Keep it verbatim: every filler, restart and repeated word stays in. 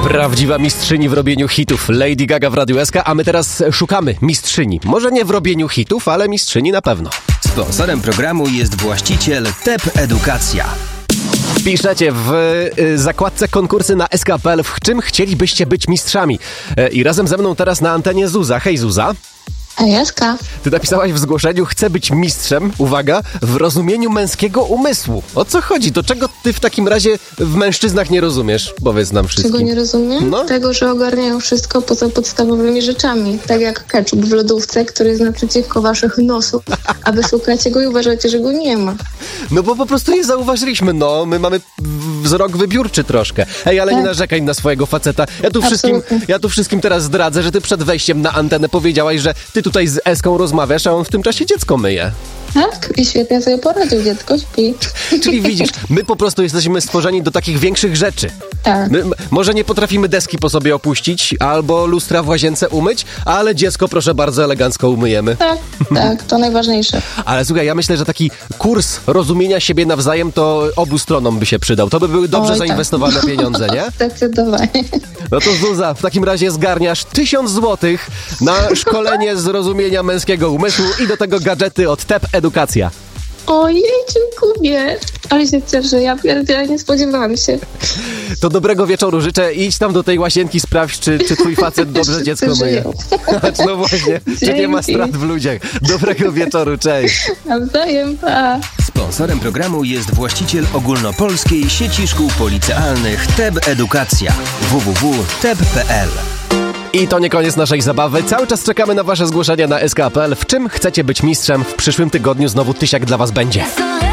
Prawdziwa mistrzyni w robieniu hitów. Lady Gaga w Radiu S K, a my teraz szukamy mistrzyni. Może nie w robieniu hitów, ale mistrzyni na pewno. Sponsorem programu jest właściciel T E P Edukacja. Piszecie w y, zakładce konkursy na S K kropka P L, w czym chcielibyście być mistrzami. E, I razem ze mną teraz na antenie Zuza. Hej Zuza. Jaska. Ty napisałaś w zgłoszeniu, chcę być mistrzem, uwaga, w rozumieniu męskiego umysłu. O co chodzi? To czego ty w takim razie w mężczyznach nie rozumiesz? Powiedz nam wszystkim. Czego nie rozumiem? No. Tego, że ogarniają wszystko poza podstawowymi rzeczami. Tak jak ketchup w lodówce, który jest naprzeciwko waszych nosów, a wy szukacie go i uważacie, że go nie ma. No bo po prostu nie zauważyliśmy, no. My mamy wzrok wybiórczy troszkę. Ej, ale tak. Nie narzekaj na swojego faceta. Ja tu, wszystkim, ja tu wszystkim teraz zdradzę, że ty przed wejściem na antenę powiedziałaś, że ty tutaj z Eską rozmawiasz, a on w tym czasie dziecko myje. Tak? I świetnie sobie poradził, dziecko śpi. Czyli widzisz, my po prostu jesteśmy stworzeni do takich większych rzeczy. Tak. My, m- może nie potrafimy deski po sobie opuścić, albo lustra w łazience umyć, ale dziecko proszę bardzo elegancko umyjemy. Tak, tak, to najważniejsze. Ale słuchaj, ja myślę, że taki kurs rozumienia siebie nawzajem to obu stronom by się przydał. To by były dobrze Oj, zainwestowane tak. pieniądze, nie? Zdecydowanie. No to Zuza, w takim razie zgarniasz tysiąc złotych na szkolenie z rozumienia męskiego umysłu i do tego gadżety od T E P Edukacja. Ojej, dziękuję. Ale się cieszę, ja pierdzielę, nie spodziewałam się. To dobrego wieczoru życzę. Idź tam do tej łazienki, sprawdź, czy, czy twój facet dobrze dziecko myje. No właśnie, czy nie ma strat w ludziach. Dobrego wieczoru, cześć. Nawzajem, pa. Sponsorem programu jest właściciel ogólnopolskiej sieci szkół policealnych T E P Edukacja. w w w kropka t e p kropka p l. I to nie koniec naszej zabawy. Cały czas czekamy na wasze zgłoszenia na S K kropka P L. W czym chcecie być mistrzem? W przyszłym tygodniu znowu tysiak dla was będzie.